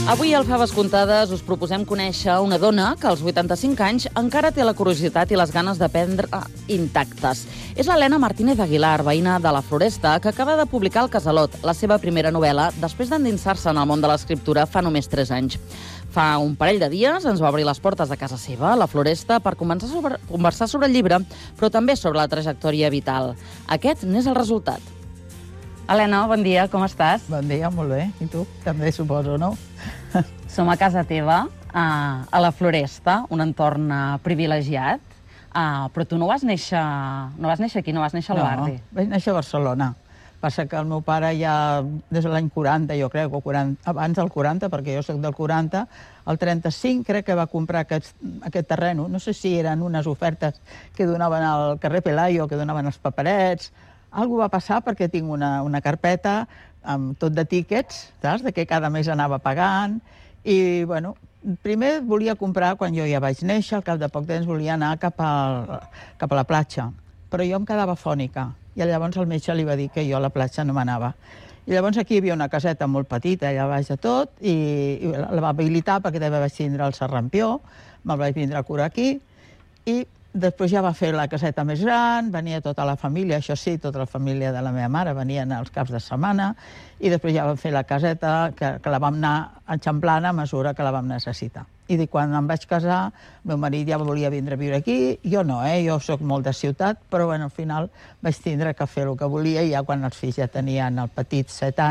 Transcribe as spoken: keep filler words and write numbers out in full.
Avui al Faves Contades us proposem conèixer una dona que als vuitanta-cinc anys encara té la curiositat i les ganes d'aprendre intactes. És l'Helena Martínez Aguilar, veïna de la Floresta, que acaba de publicar El Casalot, la seva primera novel·la, després d'endinsar-se en el món de l'escriptura fa només tres anys. Fa un parell de dies ens va obrir les portes de casa seva, la Floresta, per començar sobre, conversar sobre el llibre, però també sobre la trajectòria vital. Aquest n'és el resultat. Helena, bon dia, com estàs? Bon dia, molt bé. I tu? També suposo, no? Som a casa teva, a la Floresta, un entorn privilegiat, però tu no vas néixer no vas néixer aquí, no vas néixer al barri. No, vaig néixer a Barcelona. Passa que el meu pare ja, des de l'any quaranta, jo crec, o quaranta, abans del quaranta, perquè jo soc del quaranta, el trenta-cinc crec que va comprar aquest, aquest terreno. No sé si eren unes ofertes que donaven al carrer Pelayo, que donaven els paperets. Algo va passar perquè tinc una, una carpeta amb tot de tíquets, saps? De què cada mes anava pagant. I, bueno, primer volia comprar, quan jo ja vaig néixer, al cap de poc temps volia anar cap a, cap a la platja. Però jo em quedava fònica. I llavors el metge li va dir que jo a la platja no m'anava. I llavors aquí hi havia una caseta molt petita, allà baix de tot, i, i la va habilitar perquè també vaig tindre el serrampió, me'l vaig vindre a curar aquí, i després ja va fer la caseta més gran, venia tota la família, això sí, tota la família de la meva mare, venien els caps de setmana, i després ja vam fer la caseta, que, que la vam anar enxamplant a mesura que la vam necessitar. I quan em vaig casar, el meu marit ja volia vindre a viure aquí, jo no, eh? Jo soc molt de ciutat, però bueno, al final vaig tindre que fer el que volia, i ja quan els fills ja tenien el petit set anys,